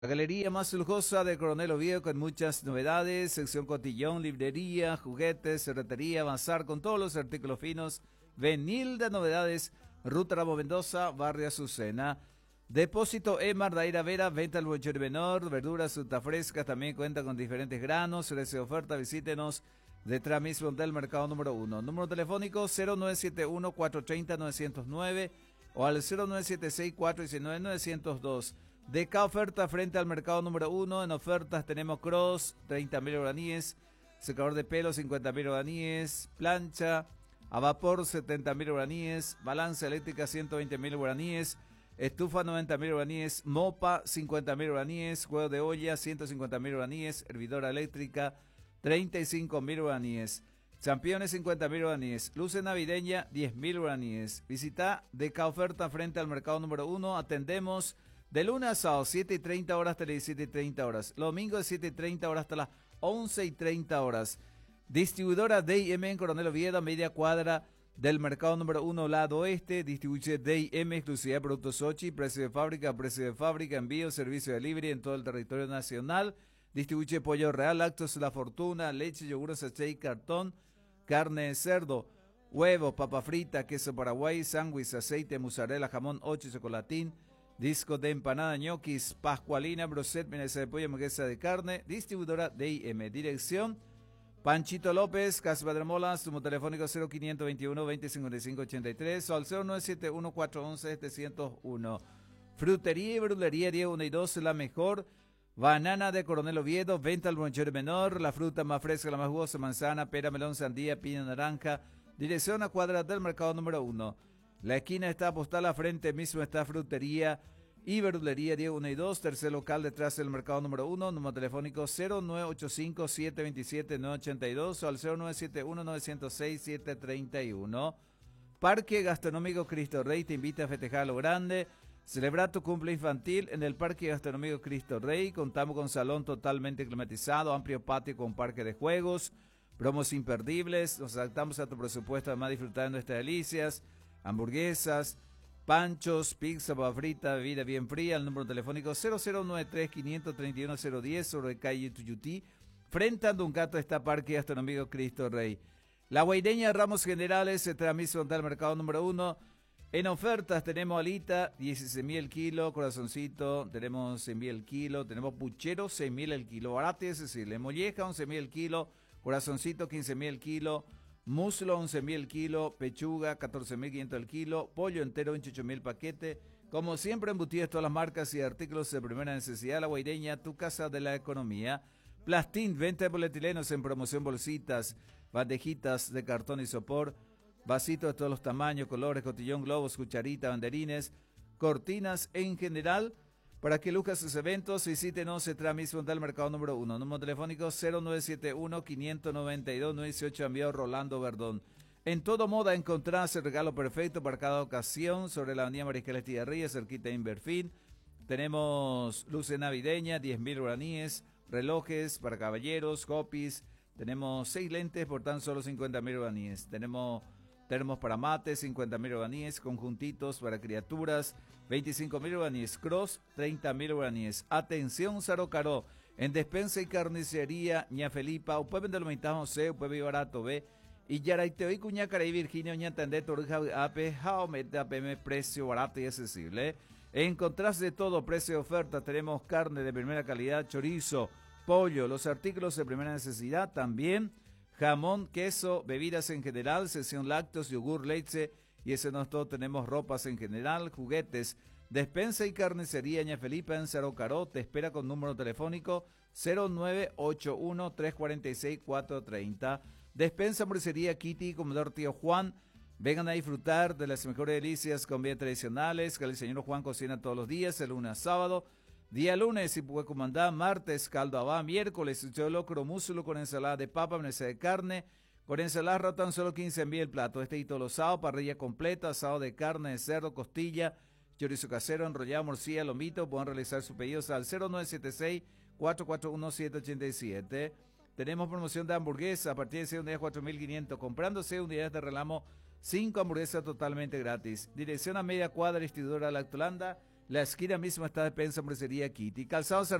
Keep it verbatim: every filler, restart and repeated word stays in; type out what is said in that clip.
La galería más lujosa de Coronel Oviedo con muchas novedades, sección cotillón, librería, juguetes, ferretería, bazar con todos los artículos finos, venil de novedades, Ruta Ramos Mendoza, Barrio Azucena. Depósito Emar, Daira Vera, venta al bolchero menor, verduras, fruta fresca, también cuenta con diferentes granos, si desea oferta, visítenos detrás mismo del mercado número uno. Número telefónico cero nueve siete uno, cuatro tres cero, nueve cero nueve o al cero nueve siete seis, cuatro uno nueve, nueve cero dos. De cada oferta frente al mercado número uno, en ofertas tenemos cross, treinta mil guaraníes, secador de pelo, cincuenta mil guaraníes, plancha a vapor, setenta mil guaraníes, balanza eléctrica, ciento veinte mil guaraníes, estufa, noventa mil guaraníes, mopa, cincuenta mil guaraníes, juego de olla, ciento cincuenta mil guaraníes, hervidora eléctrica, treinta y cinco mil guaraníes, championes, cincuenta mil guaraníes, luces navideña, diez mil guaraníes. Visita de cada oferta frente al mercado número uno, atendemos de lunes a sábado, siete y treinta horas hasta las diecisiete y treinta horas. Domingo de siete y treinta horas hasta las once y treinta horas. Distribuidora D I M en Coronel Oviedo, a media cuadra del mercado número uno, lado oeste. Distribuye D I M, exclusividad de productos Sochi, precio de fábrica, precio de fábrica, envío, servicio de delivery en todo el territorio nacional. Distribuye pollo real, lácteos La Fortuna, leche, yogur, sachet y cartón, carne de cerdo, huevo, papa frita, queso paraguay, sándwich, aceite, mozzarella, jamón, ocho, chocolatín. Disco de empanada, ñoquis, pascualina, broset, milanesa de pollo, hamburguesa de carne. Distribuidora D I M. Dirección Panchito López, Casa Padremolas, sumo telefónico cero quinientos veintiuno, veinte cincuenta y cinco ochenta y tres o al cero nueve siete uno, cuatro once, setecientos uno. Frutería y verdulería Diego uno y dos, la mejor. Banana de Coronel Oviedo, venta al bonchero menor. La fruta más fresca, la más jugosa, manzana, pera, melón, sandía, piña, naranja. Dirección a cuadra del mercado número uno. La esquina está postal, a frente mismo está frutería y verdulería Diego uno y dos, tercer local detrás del mercado número uno, número telefónico cero nueve ocho cinco, siete dos siete, nueve ocho dos o al cero nueve siete uno, nueve cero seis, siete tres uno. Parque Gastronómico Cristo Rey te invita a festejar a lo grande. Celebra tu cumple infantil en el Parque Gastronómico Cristo Rey. Contamos con salón totalmente climatizado, amplio patio con parque de juegos, promos imperdibles. Nos adaptamos a tu presupuesto, además disfrutar de nuestras delicias, hamburguesas, panchos, pizza, papa frita, bebida bien fría. El número telefónico cero cero nueve tres, quinientos treinta y uno, cero diez sobre calle Tuyutí. Frente a Duncato está Parque Gastronómico Cristo Rey. La Guaireña Ramos Generales se transmite al mercado número uno. En ofertas tenemos alita, dieciséis mil el kilo, corazoncito, tenemos seis mil el kilo, tenemos puchero, seis mil el kilo, barate, es decir, le molleja, once mil el kilo, corazoncito, quince mil el kilo, muslo, once mil el kilo, pechuga, catorce mil quinientos el kilo, pollo entero, veintiocho mil paquete. Como siempre, embutidos todas las marcas y artículos de primera necesidad. La Guaireña, tu casa de la economía. Plastín, venta de polietilenos en promoción, bolsitas, bandejitas de cartón y sopor, vasitos de todos los tamaños, colores, cotillón, globos, cucharita, banderines, cortinas en general. Para que luzca sus eventos, visítenos en mismo del mercado número uno. Número telefónico cero nueve siete uno, quinientos noventa y dos, novecientos dieciocho, enviado Rolando Verdón. En todo moda encontrás el regalo perfecto para cada ocasión sobre la avenida Mariscal Estigarribia, cerquita de Inverfín. Tenemos luces navideñas, diez mil guaraníes, relojes para caballeros, copies. Tenemos seis lentes por tan solo cincuenta mil guaraníes. Tenemos termos para mates, cincuenta mil guaraníes, conjuntitos para criaturas, veinticinco mil guaraníes, cross, treinta mil guaraníes. Atención, Sarocaro, en despensa y carnicería, ña Felipa, o pueden vender lo mitad José, o puede barato, ve. Y Yaraiteo y Cuñacara y Virginia, ña Tandé, Torija, Ape, Jaomete, Apeme, precio barato y accesible. Encontrás de todo, precio de oferta, tenemos carne de primera calidad, chorizo, pollo, los artículos de primera necesidad también. Jamón, queso, bebidas en general, sección lácteos, yogur, leche, y ese no es todo, tenemos ropas en general, juguetes, despensa y carnicería, ña Felipa en Cerro Caró, te espera con número telefónico cero nueve ocho uno, tres cuatro seis, cuatro tres cero. Despensa, hamburguesería Kitty, Comedor Tío Juan, vengan a disfrutar de las mejores delicias con bien tradicionales, que el señor Juan cocina todos los días, el lunes a sábado. Día lunes, si puede comandar, martes, caldo abá, miércoles, sucho de locro, músculo con ensalada de papa, mesa de carne, con ensalada rota tan solo quince mil el plato. Este y todos los sábados, parrilla completa, asado de carne, de cerdo, costilla, chorizo casero, enrollado, morcilla, lomito. Pueden realizar sus pedidos al cero nueve siete seis, cuatro cuatro uno, siete ocho siete. Tenemos promoción de hamburguesa a partir de seis unidades, cuatro mil quinientos. Comprando seis unidades de relamo, cinco hamburguesas totalmente gratis. Dirección a media cuadra, distribuidora Lactolanda. La esquina misma está de Pensa Hamburguesería Kitty. Calzados